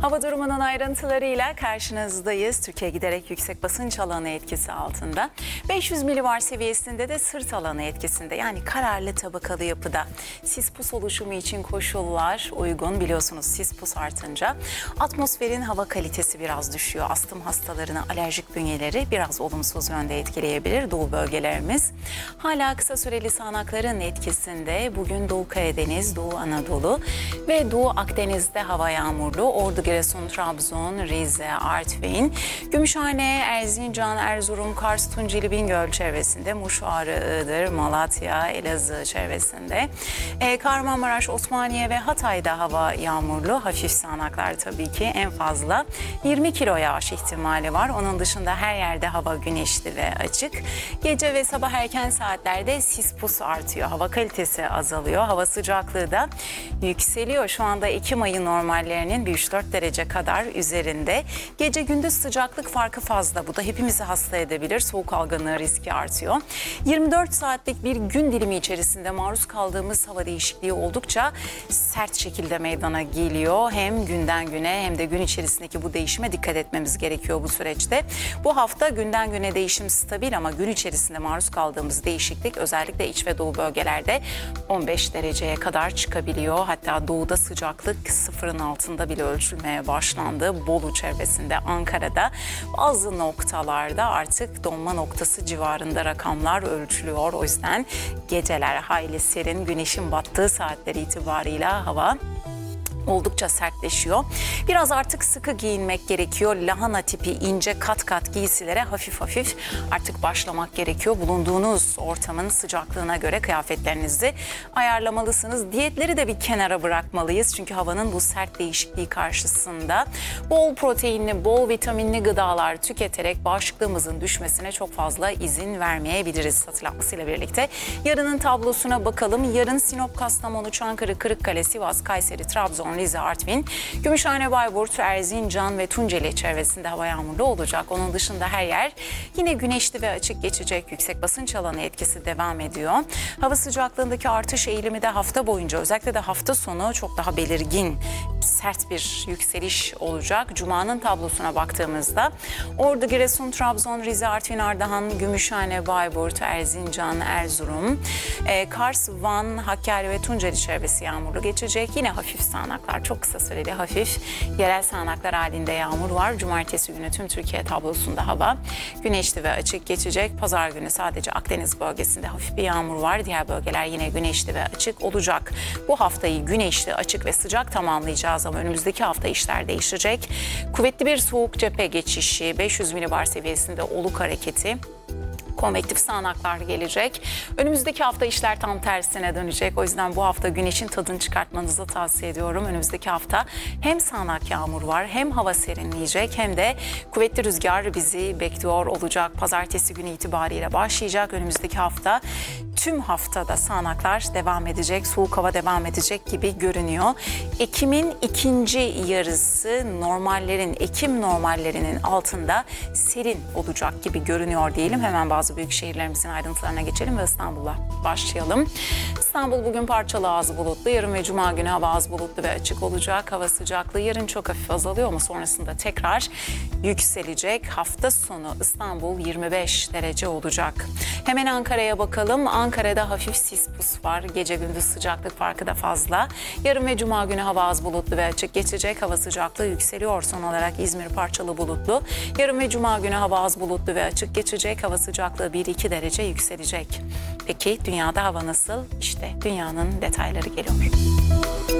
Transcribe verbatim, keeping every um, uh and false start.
Hava durumunun ayrıntılarıyla karşınızdayız. Türkiye giderek yüksek basınç alanı etkisi altında. beş yüz milibar seviyesinde de sırt alanı etkisinde, yani kararlı tabakalı yapıda. Sis pus oluşumu için koşullar uygun, biliyorsunuz sis pus artınca atmosferin hava kalitesi biraz düşüyor. Astım hastalarını, alerjik bünyeleri biraz olumsuz yönde etkileyebilir doğu bölgelerimiz. Hala kısa süreli sağanakların etkisinde bugün Doğu Karadeniz, Doğu Anadolu ve Doğu Akdeniz'de hava yağmurlu. Ordu, Giresun, Trabzon, Rize, Artvin, Gümüşhane, Erzincan, Erzurum, Kars, Tunceli, Bingöl çevresinde, Muş, Ağrı, Iğdır, Malatya, Elazığ çevresinde, ee, Kahramanmaraş, Osmaniye ve Hatay'da hava yağmurlu. Hafif sağanaklar tabii ki, en fazla yirmi kilo yağış ihtimali var. Onun dışında her yerde hava güneşli ve açık. Gece ve sabah erken saatlerde sis pus artıyor. Hava kalitesi azalıyor. Hava sıcaklığı da yükseliyor. Şu anda Ekim ayı normallerinin bir üç dört derece kadar üzerinde. Gece gündüz sıcaklık farkı fazla. Bu da hepimizi hasta edebilir. Soğuk algınlığı riski artıyor. yirmi dört saatlik bir gün dilimi içerisinde maruz kaldığımız hava değişikliği oldukça sert şekilde meydana geliyor. Hem günden güne hem de gün içerisindeki bu değişime dikkat etmemiz gerekiyor bu süreçte. Bu hafta günden güne değişim stabil ama gün içerisinde maruz kaldığımız değişiklik özellikle iç ve doğu bölgelerde on beş dereceye kadar çıkabiliyor. Hatta doğuda sıcaklık sıfırın altında bile ölçülmeye başlandı. Bolu çevresinde, Ankara'da bazı noktalarda artık donma noktası civarında rakamlar ölçülüyor. O yüzden geceler hayli serin, güneşin battığı saatler itibarıyla hava oldukça sertleşiyor. Biraz artık sıkı giyinmek gerekiyor. Lahana tipi ince kat kat giysilere hafif hafif artık başlamak gerekiyor. Bulunduğunuz ortamın sıcaklığına göre kıyafetlerinizi ayarlamalısınız. Diyetleri de bir kenara bırakmalıyız. Çünkü havanın bu sert değişikliği karşısında bol proteinli, bol vitaminli gıdalar tüketerek bağışıklığımızın düşmesine çok fazla izin vermeyebiliriz hatırlatmasıyla birlikte. Yarının tablosuna bakalım. Yarın Sinop, Kastamonu, Çankırı, Kırıkkale, Sivas, Kayseri, Trabzon, Rize, Artvin, Gümüşhane, Bayburt, Erzincan ve Tunceli çevresinde hava yağmurlu olacak. Onun dışında her yer yine güneşli ve açık geçecek. Yüksek basınç alanı etkisi devam ediyor. Hava sıcaklığındaki artış eğilimi de hafta boyunca, özellikle de hafta sonu çok daha belirgin, sert bir yükseliş olacak. Cuma'nın tablosuna baktığımızda Ordu, Giresun, Trabzon, Rize, Artvin, Ardahan, Gümüşhane, Bayburt, Erzincan, Erzurum, e, Kars, Van, Hakkari ve Tunceli çevresi yağmurlu geçecek. Yine hafif sağanaklar, çok kısa süreli hafif yerel sağanaklar halinde yağmur var. Cumartesi günü tüm Türkiye tablosunda hava güneşli ve açık geçecek. Pazar günü sadece Akdeniz bölgesinde hafif bir yağmur var. Diğer bölgeler yine güneşli ve açık olacak. Bu haftayı güneşli, açık ve sıcak tamamlayacağız ama önümüzdeki hafta işler değişecek. Kuvvetli bir soğuk cephe geçişi, beş yüz milibar seviyesinde oluk hareketi, konvektif sağanaklar gelecek. Önümüzdeki hafta işler tam tersine dönecek. O yüzden bu hafta güneşin tadını çıkartmanızı tavsiye ediyorum. Önümüzdeki hafta hem sağanak yağmur var, hem hava serinleyecek, hem de kuvvetli rüzgar bizi bekliyor olacak. Pazartesi günü itibariyle başlayacak. Önümüzdeki hafta tüm haftada sağanaklar devam edecek, soğuk hava devam edecek gibi görünüyor. Ekim'in ikinci yarısı normallerin, Ekim normallerinin altında serin olacak gibi görünüyor diyelim. Hemen bazı büyük şehirlerimizin ayrıntılarına geçelim ve İstanbul'la başlayalım. İstanbul bugün parçalı az bulutlu. Yarın ve Cuma günü hava az bulutlu ve açık olacak. Hava sıcaklığı yarın çok hafif azalıyor ama sonrasında tekrar yükselecek. Hafta sonu İstanbul yirmi beş derece olacak. Hemen Ankara'ya bakalım. Ankara'da hafif sis pus var. Gece gündüz sıcaklık farkı da fazla. Yarın ve Cuma günü hava az bulutlu ve açık geçecek. Hava sıcaklığı yükseliyor. Son olarak İzmir parçalı bulutlu. Yarın ve Cuma günü hava az bulutlu ve açık geçecek. Hava sıcaklığı bir iki derece yükselecek. Peki dünyada hava nasıl? İşte dünyanın detayları geliyor.